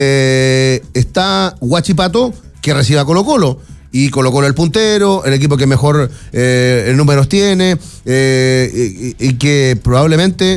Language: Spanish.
está Huachipato, que recibe a Colo-Colo. Y Colo-Colo el puntero, el equipo que mejor números tiene, y que probablemente